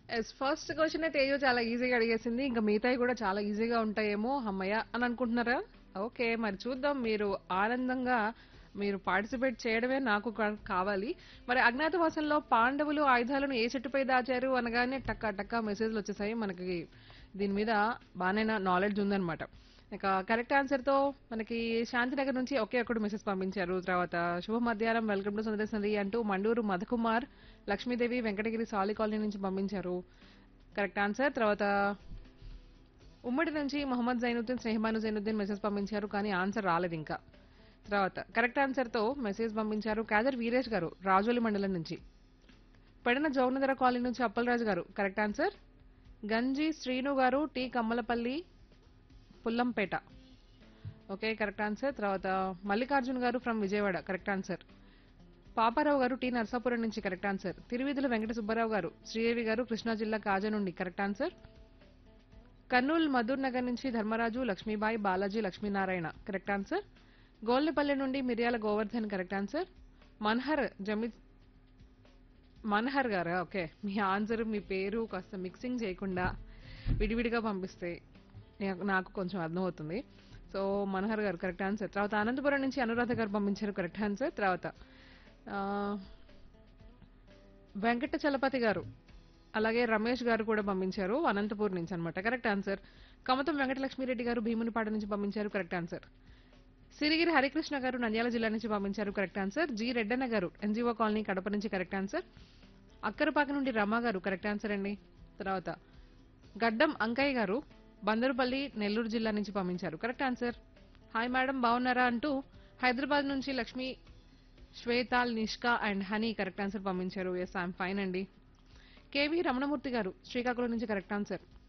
Yes first question Teju చాలా ఈజీగా అడిగేసింది. ఇంకా మిగతాయి కూడా చాలా ఈజీగా ఉంటాయేమో హమ్మయ్య అని అనుకుంటున్నారా? ఓకే, మరి చూద్దాం. ఆనందంగా మీరు పార్టిసిపేట్ చేయడమే నాకు కావాలి. మరి అజ్ఞాతవాసంలో పాండవులు ఆయుధాలను ఏ చెట్టుపై దాచారు అనగానే టక్కా టక్కా మెసేజ్లు వచ్చేసాయి. మనకి దీని మీద బాగానే నాలెడ్జ్ ఉందన్నమాట. ఇక కరెక్ట్ ఆన్సర్ తో మనకి శాంతినగర్ నుంచి ఒకే ఒక్కడు మెసేజ్ పంపించారు. తర్వాత శుభ మధ్యాహ్నం, వెల్కమ్ టు సందేశ్ అంటూ మండూరు మధుకుమార్, లక్ష్మీదేవి వెంకటగిరి సాలి కాలనీ నుంచి పంపించారు కరెక్ట్ ఆన్సర్. తర్వాత ఉమ్మడి నుంచి మొహమ్మద్ జైనుద్దీన్, స్నేహబాను జైనుద్దీన్ మెసేజ్ పంపించారు, కానీ ఆన్సర్ రాలేదు ఇంకా. తర్వాత కరెక్ట్ ఆన్సర్ తో మెసేజ్ పంపించారు కాదర్ వీరేష్ గారు రాజోలి మండలం నుంచి. పెడన జౌనదర కాలనీ నుంచి అప్పలరాజు గారు కరెక్ట్ ఆన్సర్. గంజి శ్రీను గారు T Kammalapalli Pullampeta okay correct answer. తర్వాత మల్లికార్జున్ గారు from Vijayawada correct answer. Paparao గారు టి నర్సాపురం నుంచి కరెక్ట్ ఆన్సర్. తిరువీధుల వెంకట సుబ్బారావు గారు, శ్రీదేవి గారు కృష్ణా జిల్లా కాజా నుండి కరెక్ట్ ఆన్సర్. కర్నూలు మధుర్ నగర్ నుంచి ధర్మరాజు, లక్ష్మీబాయి, బాలాజీ, లక్ష్మీనారాయణ కరెక్ట్ ఆన్సర్. గోల్నెపల్లి నుండి మిర్యాల గోవర్ధన్ కరెక్ట్ ఆన్సర్. మన్హర్ జమి మన్హర్ గారా ఓకే, మీ ఆన్సర్ మీ పేరు కాస్త మిక్సింగ్ చేయకుండా విడివిడిగా పంపిస్తే నాకు కొంచెం అర్థమవుతుంది. సో మనోహర్ గారు కరెక్ట్ ఆన్సర్. తర్వాత అనంతపురం నుంచి అనురాధ గారు పంపించారు కరెక్ట్ ఆన్సర్. తర్వాత ఆ, వెంకట చలపతి గారు అలాగే రమేష్ గారు కూడా పంపించారు అనంతపూర్ నుంచి అన్నమాట కరెక్ట్ ఆన్సర్. కమతం వెంకటలక్ష్మిరెడ్డి గారు భీమునిపాడ నుంచి పంపించారు కరెక్ట్ ఆన్సర్. సిరిగిరి హరికృష్ణ గారు నంద్యాల జిల్లా నుంచి పంపించారు కరెక్ట్ ఆన్సర్. జి రెడ్డన్న గారు ఎన్జిఓ కాలనీ కడప నుంచి కరెక్ట్ ఆన్సర్. అక్కరపాక నుండి రమా గారు కరెక్ట్ ఆన్సర్ అండి. తర్వాత గడ్డం అంకయ్య గారు బందరుపల్లి నెల్లూరు జిల్లా నుంచి పంపించారు కరెక్ట్ ఆన్సర్. హాయ్ మేడం బాగున్నారా అంటూ హైదరాబాద్ నుంచి Lakshmi, శ్వేతాల్, Nishka and honey correct answer పంపించారు. ఎస్ ఐఎమ్ ఫైన్ అండి. కేవీ రమణమూర్తి గారు శ్రీకాకుళం నుంచి కరెక్ట్ ఆన్సర్.